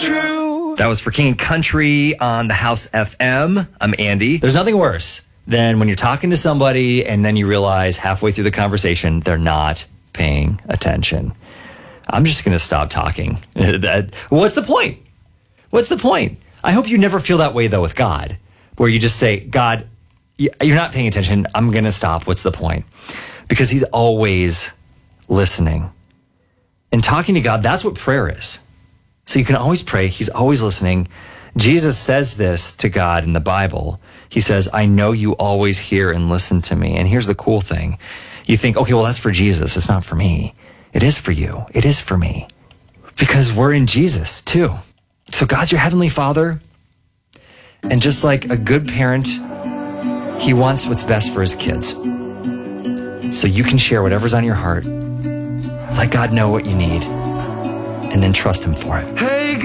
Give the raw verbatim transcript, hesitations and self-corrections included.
true. That was for King and Country on the House F M. I'm Andy. There's nothing worse than when you're talking to somebody and then you realize halfway through the conversation they're not paying attention. I'm just going to stop talking. What's the point? What's the point? I hope you never feel that way, though, with God, where you just say, God, you're not paying attention. I'm going to stop. What's the point? Because he's always listening. And talking to God, that's what prayer is. So you can always pray. He's always listening. Jesus says this to God in the Bible. He says, I know you always hear and listen to me. And here's the cool thing. You think, okay, well, that's for Jesus. It's not for me. It is for you. It is for me. Because we're in Jesus, too. So God's your heavenly Father. And just like a good parent, he wants what's best for his kids. So you can share whatever's on your heart. Let God know what you need. And then trust him for it. Hey.